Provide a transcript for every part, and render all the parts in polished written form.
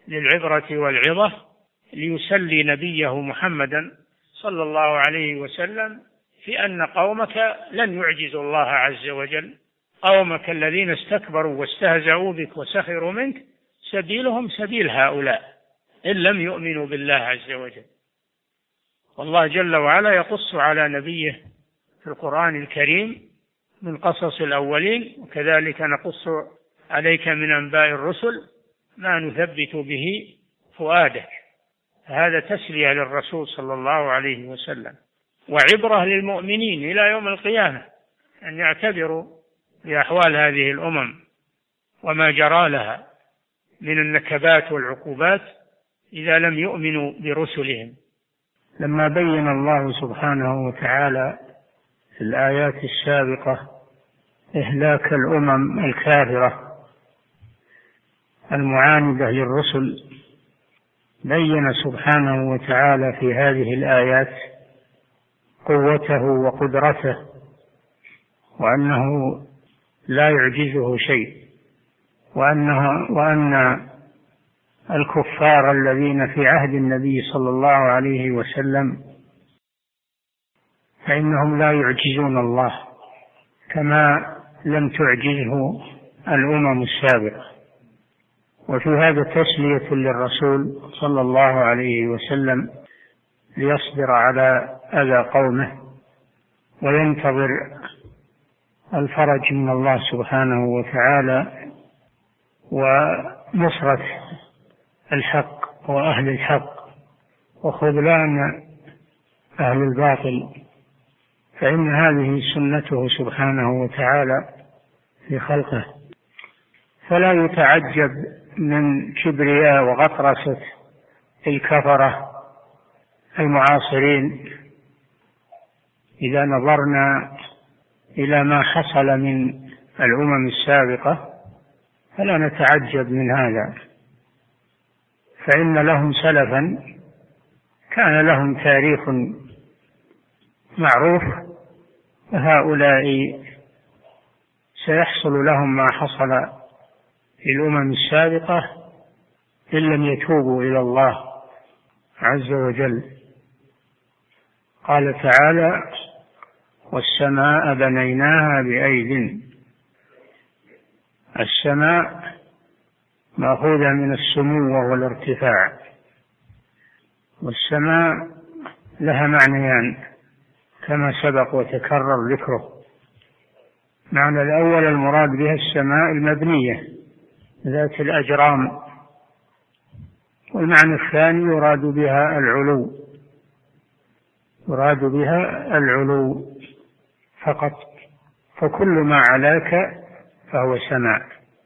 للعبرة والعظة ليسلي نبيه محمدا صلى الله عليه وسلم في أن قومك لن يعجزوا الله عز وجل. قومك الذين استكبروا واستهزأوا بك وسخروا منك سبيلهم سبيل هؤلاء إن لم يؤمنوا بالله عز وجل. والله جل وعلا يقص على نبيه في القرآن الكريم من قصص الأولين، وكذلك نقص عليك من أنباء الرسل ما نثبت به فؤادك. هذا تسلية للرسول صلى الله عليه وسلم وعبرة للمؤمنين إلى يوم القيامة أن يعتبروا بأحوال هذه الأمم وما جرى لها من النكبات والعقوبات إذا لم يؤمنوا برسلهم. لما بين الله سبحانه وتعالى في الآيات السابقة إهلاك الأمم الكافرة المعاندة للرسل، بين سبحانه وتعالى في هذه الآيات قوته وقدرته، وأنه لا يعجزه شيء، وأن الكفار الذين في عهد النبي صلى الله عليه وسلم فإنهم لا يعجزون الله كما لم تعجزه الأمم السابقة. وفي هذا تسلية للرسول صلى الله عليه وسلم ليصبر على أذى قومه وينتظر الفرج من الله سبحانه وتعالى ونصرة الحق وأهل الحق وخذلان أهل الباطل، فإن هذه سنته سبحانه وتعالى في خلقه. فلا يتعجب من كبرياء وغطرسة الكفرة المعاصرين إذا نظرنا إلى ما حصل من الأمم السابقة، فلا نتعجب من هذا، فإن لهم سلفا كان لهم تاريخ معروف، وهؤلاء سيحصل لهم ما حصل في الأمم السابقة إن لم يتوبوا إلى الله عز وجل. قال تعالى: والسماء بنيناها بأيد. السماء مأخوذة من السمو وهو الارتفاع، والسماء لها معنيان كما سبق وتكرر ذكره. معنى الأول المراد بها السماء المبنية ذات الأجرام، والمعنى الثاني يراد بها العلو فقط، فكل ما علاك فهو سماء،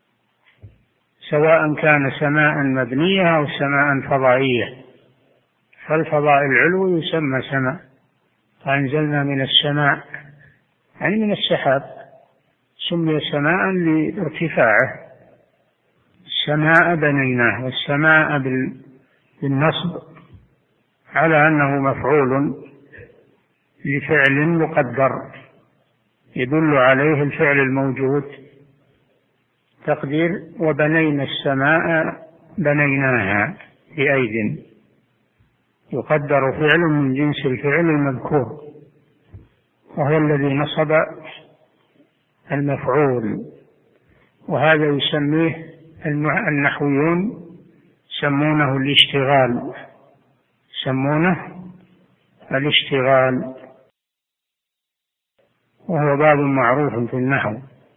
سواء كان سماء مبنية أو سماء فضائية، فالفضاء العلو يسمى سماء. فأنزلنا من السماء يعني من السحاب، سمي سماء لارتفاعه. السماء بنيناه، والسماء بالنصب على أنه مفعول لفعل مقدر يدل عليه الفعل الموجود. تقدير: وبنينا السماء بنيناها بأيد، يقدر فعل من جنس الفعل المذكور، وهو الذي نصب المفعول. وهذا يسميه النحويون يسمونه الاشتغال، وهو باب معروف في النحو.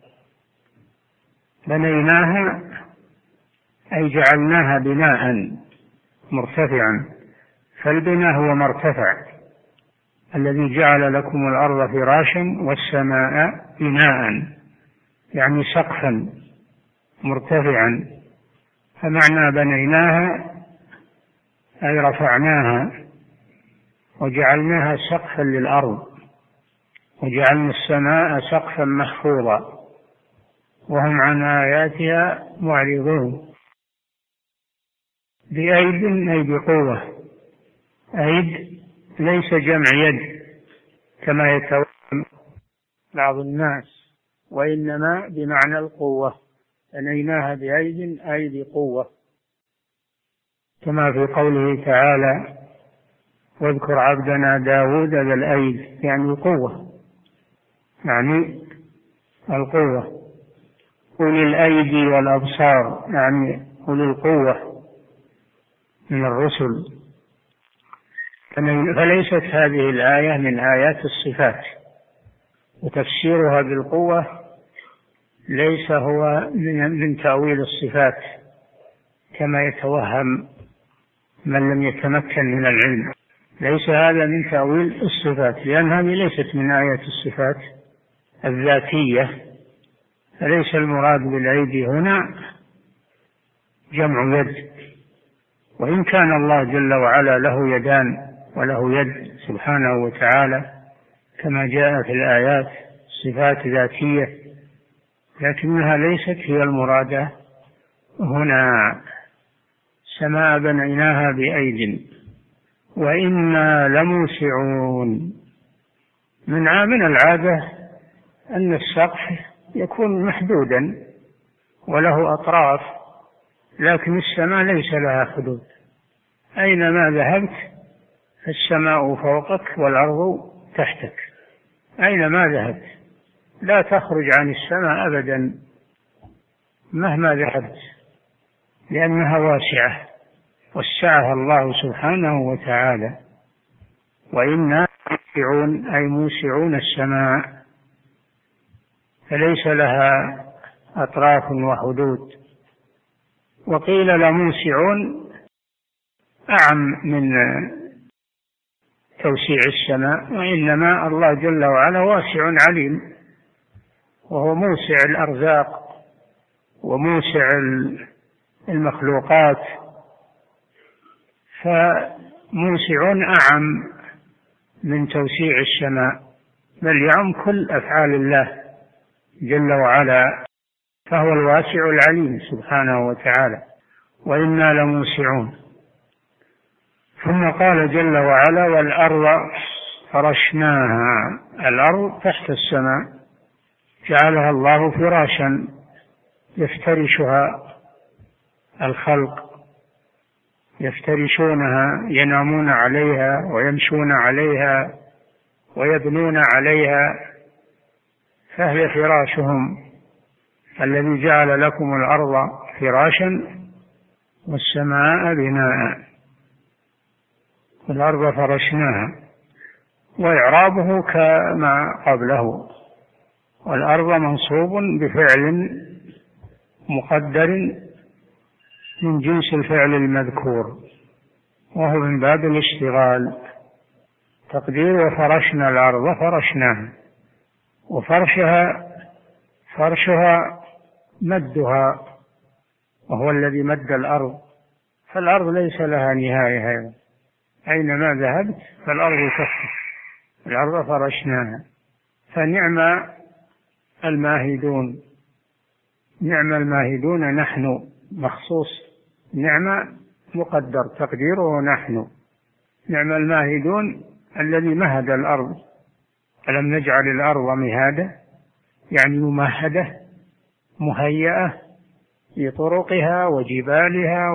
بنيناها أي جعلناها بناء مرتفعا، فالبناء هو مرتفع، الذي جعل لكم الأرض فراشا والسماء بناء، يعني سقفا مرتفعا. فمعنى بنيناها أي رفعناها وجعلناها سقفا للأرض، وجعلنا السماء سقفا محفوظا وهم عن آياتها معرضون. بأيد أي بقوة. أيد ليس جمع يد كما يتوهم بعض الناس، وإنما بمعنى القوة. بنيناها بأيد أي بقوة. كما في قوله تعالى: واذكر عبدنا داود ذا الأيد، يعني القوة، يعني القوة. أولي الأيدي والأبصار، يعني أولي القوة من الرسل. فليست هذه الآية من آيات الصفات، وتفسيرها بالقوة ليس هو من تأويل الصفات كما يتوهم من لم يتمكن من العلم. ليس هذا من تأويل الصفات، لأن هذه ليست من آيات الصفات الذاتية. فليس المراد بالأيدي هنا جمع يد، وإن كان الله جل وعلا له يدان وله يد سبحانه وتعالى كما جاء في الآيات صفات ذاتية، لكنها ليست هي المرادة هنا. السماء بنيناها بأيد وإنا لموسعون. من العادة أن السقف يكون محدودا وله أطراف، لكن السماء ليس لها حدود. أينما ذهبت السماء فوقك والأرض تحتك، أينما ذهبت لا تخرج عن السماء أبدا مهما ذهبت، لأنها واسعة وسعها الله سبحانه وتعالى. وإنا موسعون أي موسعون السماء، فليس لها أطراف وحدود. وقيل لموسعون أعم من توسيع السماء، وإنما الله جل وعلا واسع عليم، وهو موسع الأرزاق وموسع المخلوقات، فموسعون أعم من توسيع السماء، بل يعم كل أفعال الله جل وعلا، فهو الواسع العليم سبحانه وتعالى. وإنا لموسعون. ثم قال جل وعلا: والأرض فرشناها. الأرض تحت السماء جعلها الله فراشا يفترشها الخلق، يفترشونها، ينامون عليها ويمشون عليها ويبنون عليها، فهي فراشهم. الذي جعل لكم الأرض فراشا والسماء بناء. الأرض فرشناها، وإعرابه كما قبله: والأرض منصوب بفعل مقدر من جنس الفعل المذكور، وهو من باب الاشتغال. تقدير: وفرشنا الأرض فرشناها. فرشها مدها، وهو الذي مد الأرض، فالأرض ليس لها نهاية، أينما ذهبت فالأرض تحتك. الأرض فرشناها. فنعم الماهدون، نعم الماهدون نحن، مخصوص نعم مقدر تقديره نحن. نعم الماهدون الذي مهد الأرض. ألم نجعل الأرض مهادا، يعني ممهدة مهيئة لطرقها وجبالها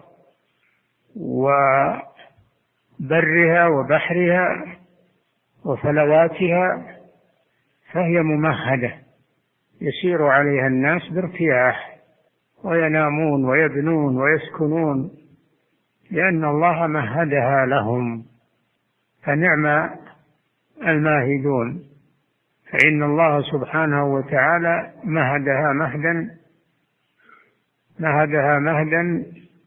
وبرها وبحرها وفلواتها، فهي ممهدة يسير عليها الناس بارتياح، وينامون ويبنون ويسكنون، لأن الله مهدها لهم. فنعم الماهدون، فإن الله سبحانه وتعالى مهدها مهدا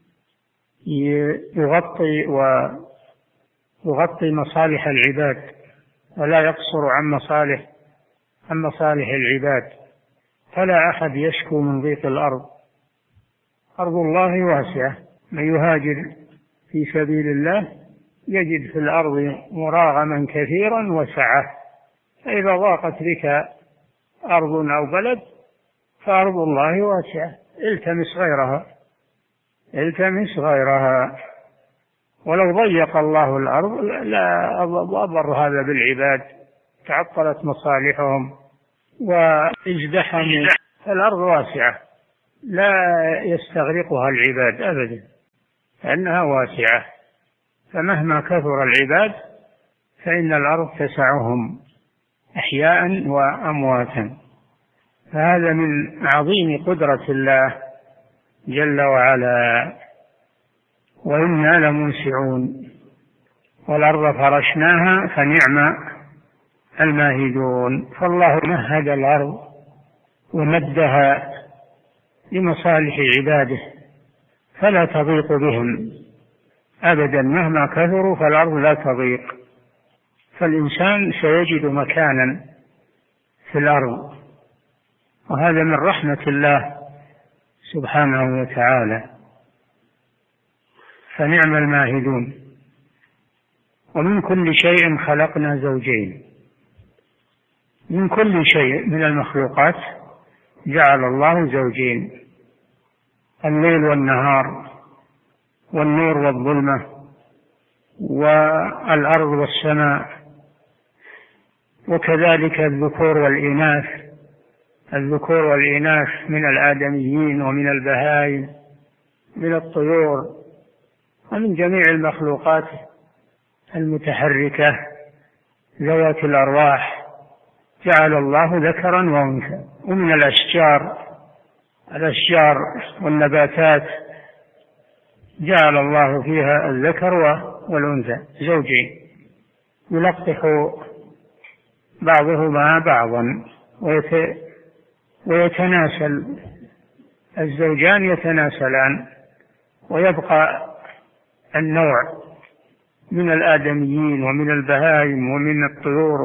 يغطي مصالح العباد، ولا يقصر عن مصالح العباد. فلا أحد يشكو من ضيق الأرض. أرض الله واسعة، من يهاجر في سبيل الله يجد في الأرض مراغما كثيرا وسعة. فإذا ضاقت بك أرض أو بلد فأرض الله واسعة، التمس غيرها. ولو ضيق الله الأرض لا أضر هذا بالعباد، تعطلت مصالحهم وازدحموا. الأرض واسعة لا يستغرقها العباد أبدا، لأنها واسعة، فمهما كثر العباد فإن الأرض تسعهم أحياء وأمواتا. فهذا من عظيم قدرة الله جل وعلا. وإنا لمنسعون والأرض فرشناها فنعم الماهدون. فالله مهد الأرض ومدها لمصالح عباده فلا تضيق بهم أبدا، مهما كثروا فالأرض لا تضيق، فالإنسان سيجد مكانا في الأرض، وهذا من رحمة الله سبحانه وتعالى. فنعم الماهدون. ومن كل شيء خلقنا زوجين، من كل شيء من المخلوقات جعل الله زوجين، الليل والنهار، والنور والظلمة، والأرض والسماء، وكذلك الذكور والإناث، الذكور والإناث من الآدميين ومن البهائم، من الطيور، ومن جميع المخلوقات المتحركة ذوات الأرواح جعل الله ذكرا وأنثى. ومن الأشجار والنباتات جعل الله فيها الذكر والأنثى زوجين، يلقح بعضهما بعضا ويتناسل الزوجان، يتناسلان، ويبقى النوع من الآدميين ومن البهائم ومن الطيور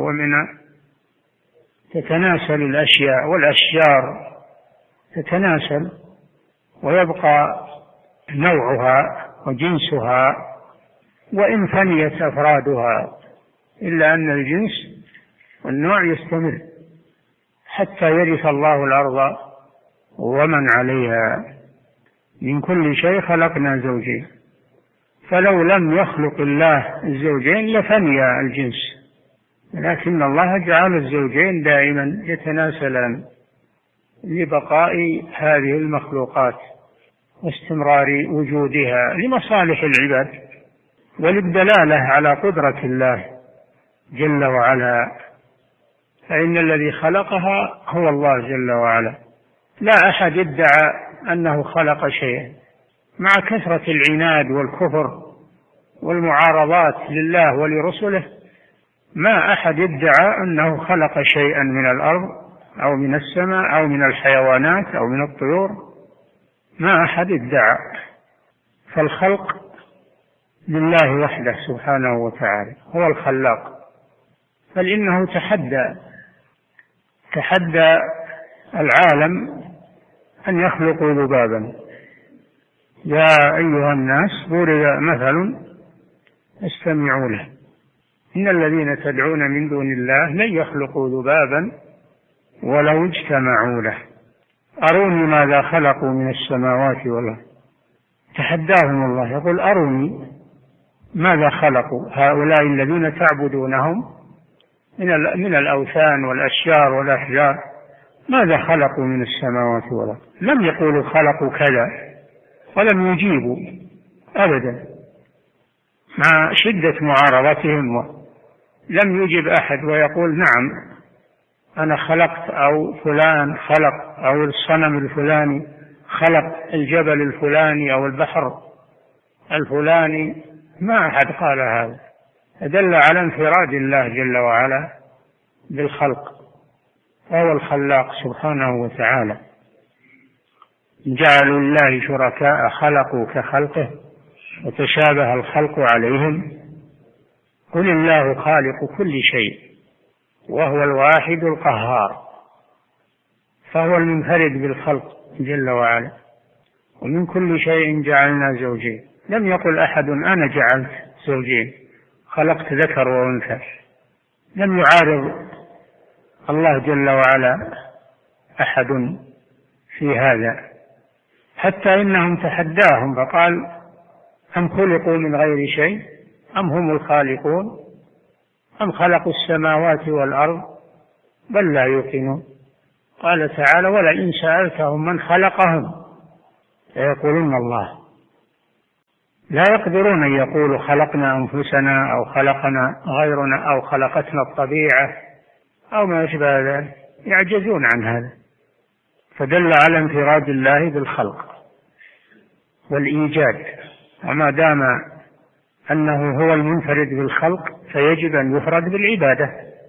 تتناسل الأشياء والأشجار تتناسل، ويبقى نوعها وجنسها وإن فنيت أفرادها، إلا أن الجنس والنوع يستمر حتى يرث الله الأرض ومن عليها. من كل شيء خلقنا زوجين، فلو لم يخلق الله الزوجين لفني الجنس، لكن الله جعل الزوجين دائما يتناسلان لبقاء هذه المخلوقات واستمرار وجودها لمصالح العباد وللدلالة على قدرة الله جل وعلا، فإن الذي خلقها هو الله جل وعلا. لا أحد ادعى أنه خلق شيئا، مع كثرة العناد والكفر والمعارضات لله ولرسله ما أحد ادعى أنه خلق شيئا من الأرض أو من السماء أو من الحيوانات أو من الطيور، ما أحد ادعى. فالخلق لله وحده سبحانه وتعالى، هو الخلاق. بل إنه تحدى العالم أن يخلقوا ذبابا. يا أيها الناس ضرب مثل استمعوا له، إن الذين تدعون من دون الله لن يخلقوا ذبابا ولو اجتمعوا له، أروني ماذا خلقوا من السماوات والأرض. تحداهم الله، يقول أروني ماذا خلقوا هؤلاء الذين تعبدونهم من الأوثان والأشجار والأحجار، ماذا خلقوا من السماوات والأرض. لم يقولوا خلقوا كذا ولم يجيبوا أبدا، مع شدة معارضتهم لم يجب أحد ويقول نعم أنا خلقت، أو فلان خلق، أو الصنم الفلاني خلق الجبل الفلاني أو البحر الفلاني. ما أحد قال هذا، دل على انفراد الله جل وعلا بالخلق، وهو الخلاق سبحانه وتعالى. جعلوا لله شركاء خلقوا كخلقه وتشابه الخلق عليهم، قل الله خالق كل شيء وهو الواحد القهار، فهو المنفرد بالخلق جل وعلا. ومن كل شيء جعلنا زوجين، لم يقل أحد أنا جعلت زوجين خلقت ذكر وأنثى، لم يعارض الله جل وعلا أحد في هذا، حتى إنهم تحداهم فقال أم خلقوا من غير شيء أم هم الخالقون أم خلقوا السماوات والأرض بل لا يوقنون. قال تعالى ولئن سألتهم من خلقهم ليقولن الله. لا يقدرون أن يقولوا خلقنا أنفسنا أو خلقنا غيرنا أو خلقتنا الطبيعة أو ما يشبه ذلك، يعجزون عن هذا، فدل على انفراد الله بالخلق والإيجاد. وما دام أنه هو المنفرد بالخلق فيجب أن يفرد بالعبادة.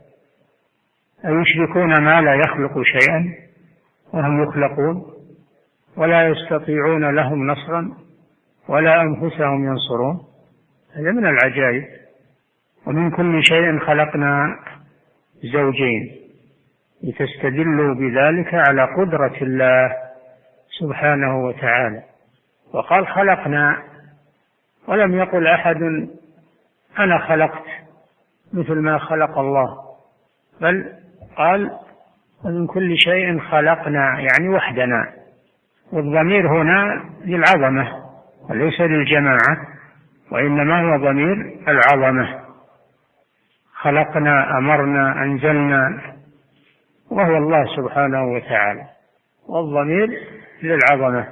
أيشركون ما لا يخلق شيئا وهم يخلقون ولا يستطيعون لهم نصرا ولا أنفسهم ينصرون؟ هذا من العجائب. ومن كل شيء خلقنا زوجين لتستدلوا بذلك على قدرة الله سبحانه وتعالى. وقال خلقنا، ولم يقل أحد أنا خلقت مثل ما خلق الله، بل قال من كل شيء خلقنا يعني وحدنا، والضمير هنا للعظمة وليس للجماعة، وإنما هو ضمير العظمة. خلقنا، أمرنا، أنزلنا، وهو الله سبحانه وتعالى، والضمير للعظمة.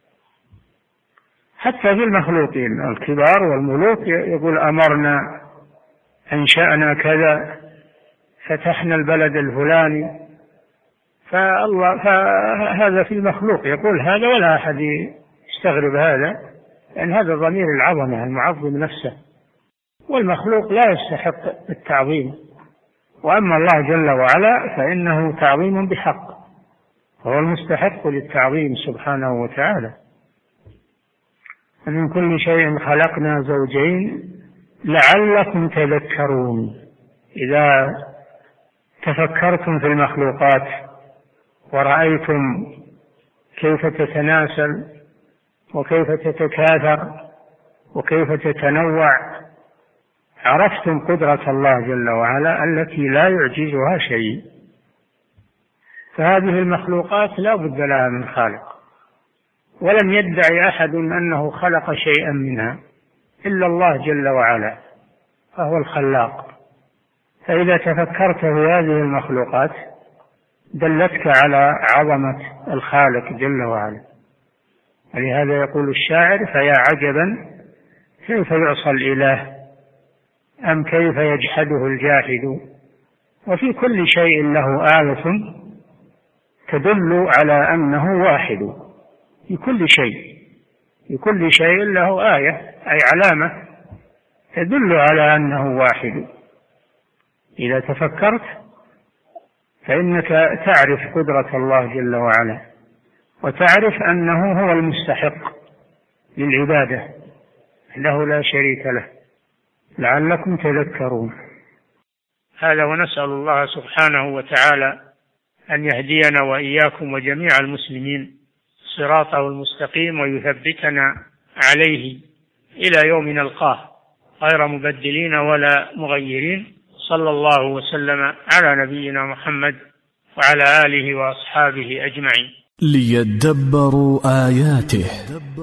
حتى في المخلوقين الكبار والملوك يقول أمرنا، أنشأنا كذا، فتحنا البلد الفلاني، فهذا في المخلوق يقول هذا، ولا أحد يستغرب هذا، لأن هذا ضمير العظمة المعظم نفسه، والمخلوق لا يستحق التعظيم. وأما الله جل وعلا فإنه تعظيم بحق، هو المستحق للتعظيم سبحانه وتعالى. من كل شيء خلقنا زوجين لعلكم تذكرون. إذا تفكرتم في المخلوقات ورأيتم كيف تتناسل وكيف تتكاثر وكيف تتنوع، عرفتم قدرة الله جل وعلا التي لا يعجزها شيء. فهذه المخلوقات لا بد لها من خالق، ولم يدعي أحد أنه خلق شيئا منها إلا الله جل وعلا، فهو الخلاق. فإذا تفكرت في هذه المخلوقات دلتك على عظمة الخالق جل وعلا. ولهذا يقول الشاعر فيا عجبا كيف يعصى الإله أم كيف يجحده الجاحد، وفي كل شيء له آية تدل على أنه واحد. في كل شيء له آية أي علامة تدل على أنه واحد. إذا تفكرت فإنك تعرف قدرة الله جل وعلا، وتعرف أنه هو المستحق للعبادة له لا شريك له، لعلكم تذكرون. هذا، ونسأل الله سبحانه وتعالى أن يهدينا وإياكم وجميع المسلمين صراطه المستقيم ويثبتنا عليه إلى يوم نلقاه غير مبدلين ولا مغيرين. صلى الله وسلم على نبينا محمد وعلى آله وأصحابه أجمعين. ليدبروا آياته.